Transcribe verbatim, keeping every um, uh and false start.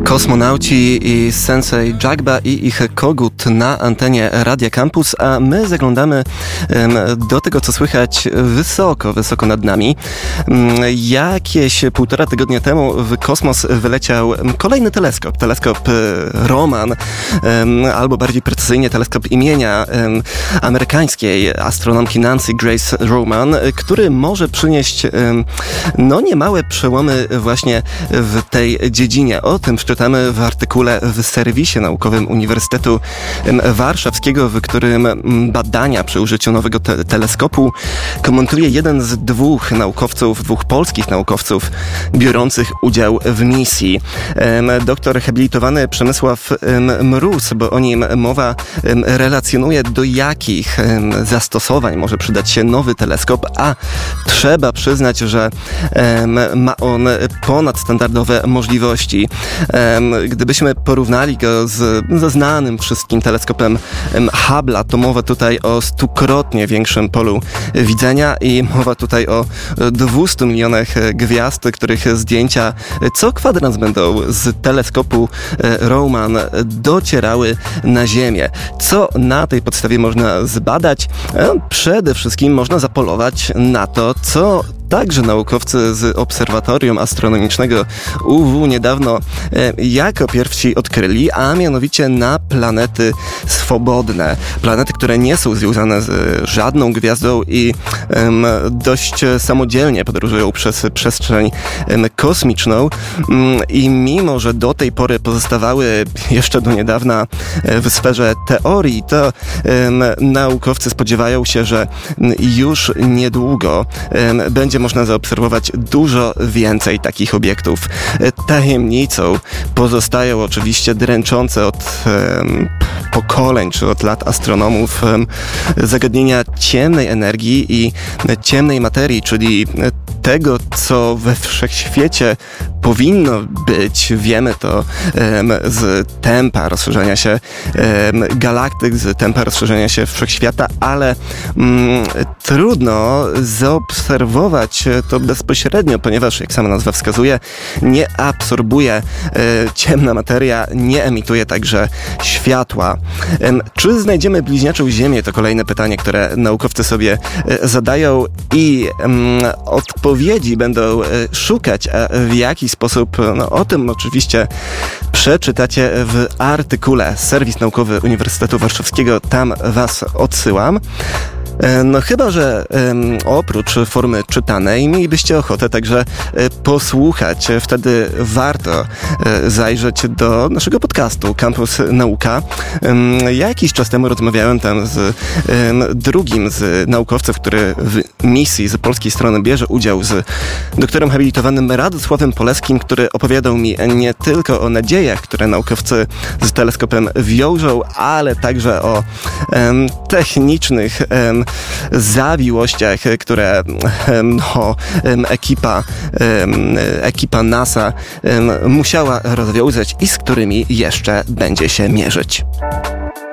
Kosmonauci i Sensei Jagba i ich kogut na antenie Radia Campus, a my zaglądamy do tego, co słychać wysoko, wysoko nad nami. Jakieś półtora tygodnia temu w kosmos wyleciał kolejny teleskop, teleskop Roman, albo bardziej precyzyjnie teleskop imienia amerykańskiej astronomki Nancy Grace Roman, który może przynieść no niemałe przełomy właśnie w tej dziedzinie. O tym czytamy w artykule w serwisie naukowym Uniwersytetu Warszawskiego, w którym badania przy użyciu nowego te- teleskopu komentuje jeden z dwóch naukowców, dwóch polskich naukowców biorących udział w misji. Doktor habilitowany Przemysław Mróz, bo o nim mowa, relacjonuje, do jakich zastosowań może przydać się nowy teleskop, a trzeba przyznać, że ma on ponadstandardowe możliwości. Gdybyśmy porównali go z, ze znanym wszystkim teleskopem Hubble'a, to mowa tutaj o stukrotnie większym polu widzenia i mowa tutaj o dwustu milionach gwiazd, których zdjęcia co kwadrans będą z teleskopu Roman docierały na Ziemię. Co na tej podstawie można zbadać? Przede wszystkim można zapolować na to, co także naukowcy z Obserwatorium Astronomicznego U W niedawno e, jako pierwsi odkryli, a mianowicie na planety swobodne. Planety, które nie są związane z żadną gwiazdą i em, dość samodzielnie podróżują przez przestrzeń em, kosmiczną. Mm, I mimo, że do tej pory pozostawały jeszcze do niedawna e, w sferze teorii, to em, naukowcy spodziewają się, że już niedługo em, będzie można zaobserwować dużo więcej takich obiektów. Tajemnicą pozostają oczywiście dręczące od um, pokoleń czy od lat astronomów um, zagadnienia ciemnej energii i ciemnej materii, czyli tego, co we wszechświecie powinno być. Wiemy to um, z tempa rozszerzania się um, galaktyk, z tempa rozszerzania się wszechświata, ale um, trudno zaobserwować to bezpośrednio, ponieważ, jak sama nazwa wskazuje, nie absorbuje e, ciemna materia, nie emituje także światła. E, czy znajdziemy bliźniaczą Ziemię? To kolejne pytanie, które naukowcy sobie e, zadają i e, odpowiedzi będą e, szukać, a w jaki sposób, no o tym oczywiście przeczytacie w artykule. Serwis naukowy Uniwersytetu Warszawskiego, tam was odsyłam. No chyba, że um, oprócz formy czytanej mielibyście ochotę także e, posłuchać. Wtedy warto e, zajrzeć do naszego podcastu Campus Nauka. Um, ja jakiś czas temu rozmawiałem tam z um, drugim z naukowców, który w misji z polskiej strony bierze udział, z doktorem habilitowanym Radosławem Poleskim, który opowiadał mi nie tylko o nadziejach, które naukowcy z teleskopem wiążą, ale także o um, technicznych um, zawiłościach, które no, ekipa, ekipa NASA musiała rozwiązać i z którymi jeszcze będzie się mierzyć.